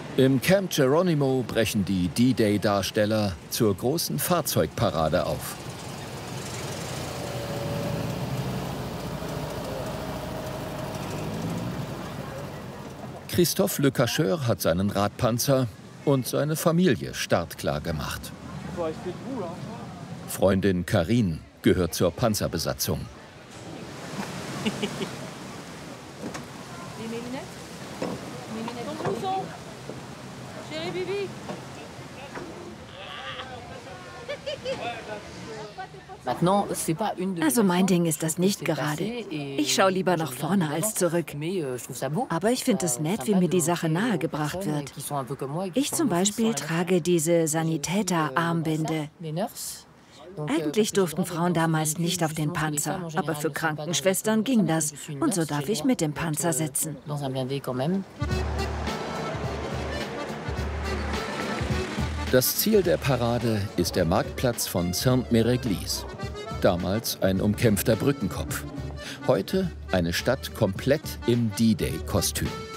Im Camp Geronimo brechen die D-Day-Darsteller zur großen Fahrzeugparade auf. Christophe Le Cacheur hat seinen Radpanzer und seine Familie startklar gemacht. Freundin Karine gehört zur Panzerbesatzung. Also mein Ding ist das nicht gerade. Ich schaue lieber nach vorne als zurück. Aber ich finde es nett, wie mir die Sache nahegebracht wird. Ich zum Beispiel trage diese Sanitäter-Armbinde. Eigentlich durften Frauen damals nicht auf den Panzer, aber für Krankenschwestern ging das. Und so darf ich mit dem Panzer sitzen. Das Ziel der Parade ist der Marktplatz von Saint-Méréglise. Damals ein umkämpfter Brückenkopf. Heute eine Stadt komplett im D-Day-Kostüm.